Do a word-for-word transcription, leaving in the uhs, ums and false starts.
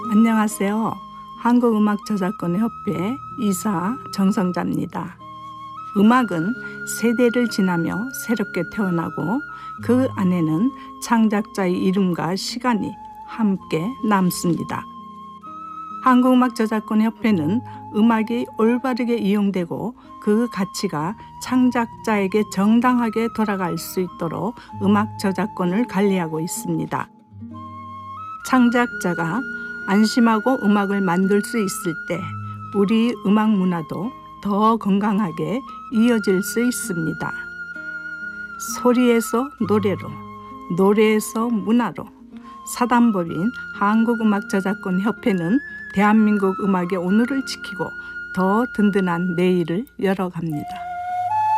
안녕하세요. 한국음악저작권협회 이사 정성자입니다. 음악은 세대를 지나며 새롭게 태어나고 그 안에는 창작자의 이름과 시간이 함께 남습니다. 한국음악저작권협회는 음악이 올바르게 이용되고 그 가치가 창작자에게 정당하게 돌아갈 수 있도록 음악 저작권을 관리하고 있습니다. 창작자가 안심하고 음악을 만들 수 있을 때 우리 음악 문화도 더 건강하게 이어질 수 있습니다. 소리에서 노래로, 노래에서 문화로 사단법인 한국음악저작권협회는 대한민국 음악의 오늘을 지키고 더 든든한 내일을 열어갑니다.